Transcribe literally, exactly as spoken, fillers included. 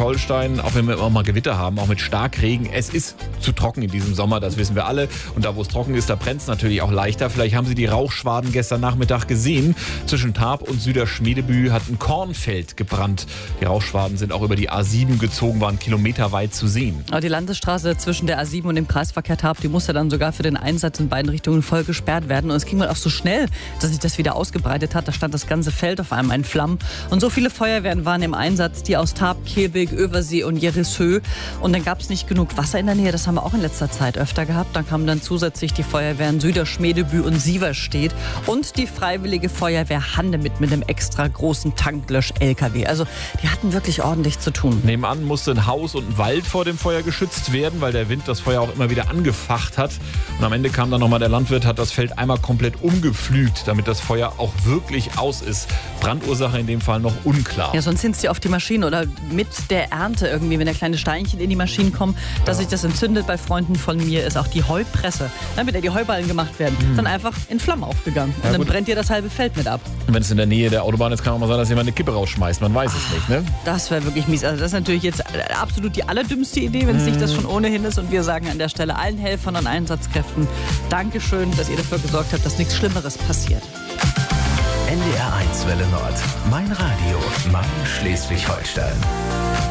Schleswig-Holstein, auch wenn wir immer mal Gewitter haben, auch mit Starkregen, es ist zu trocken in diesem Sommer, das wissen wir alle. Und da, wo es trocken ist, da brennt es natürlich auch leichter. Vielleicht haben Sie die Rauchschwaden gestern Nachmittag gesehen. Zwischen Tarp und Süderschmiedebü hat ein Kornfeld gebrannt. Die Rauchschwaden sind auch über die A sieben gezogen, waren kilometerweit zu sehen. Die Landesstraße zwischen der A sieben und dem Kreisverkehr Tarp, die musste dann sogar für den Einsatz in beiden Richtungen voll gesperrt werden. Und es ging mal auch so schnell, dass sich das wieder ausgebreitet hat. Da stand das ganze Feld auf einmal in Flammen. Und so viele Feuerwehren waren im Einsatz, die aus Tarp, Kehlbeek, Översee und Jerishöh. Und dann gab es nicht genug Wasser in der Nähe. Das haben wir auch in letzter Zeit öfter gehabt. Dann kamen dann zusätzlich die Feuerwehren Süderschmiedebü und Sieverstedt und die Freiwillige Feuerwehr Handemit mit einem extra großen Tanklösch-L K W. Also die hatten wirklich ordentlich zu tun. Nebenan musste ein Haus und ein Wald vor dem Feuer geschützt werden, weil der Wind das Feuer auch immer wieder angefacht hat. Und am Ende kam dann nochmal der Landwirt, hat das Feld einmal komplett umgepflügt, damit das Feuer auch wirklich aus ist. Brandursache in dem Fall noch unklar. Ja, sonst sind es die auf die Maschinen oder mit der Ernte irgendwie, wenn da kleine Steinchen in die Maschinen kommen, dass ja. sich das entzündet. Bei Freunden von mir ist auch die Heupresse, damit ja die Heuballen gemacht werden, hm. dann einfach in Flammen aufgegangen. Und ja, dann gut. brennt dir das halbe Feld mit ab. Und wenn es in der Nähe der Autobahn ist, kann auch mal sein, dass jemand eine Kippe rausschmeißt. Man weiß es nicht, ne? Das wäre wirklich mies. Also das ist natürlich jetzt absolut die allerdümmste Idee, wenn es hm. nicht das schon ohnehin ist. Und wir sagen an der Stelle allen Helfern und Einsatzkräften Dankeschön, dass ihr dafür gesorgt habt, dass nichts Schlimmeres passiert. N D R eins Welle Nord. Mein Radio. Mein Schleswig-Holstein.